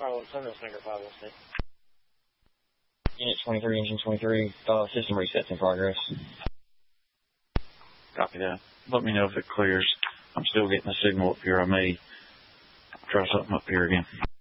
517, Stinger 516. Unit 23, engine 23, system resets in progress. Copy that. Let me know if it clears. I'm still getting a signal up here. I may try something up here again.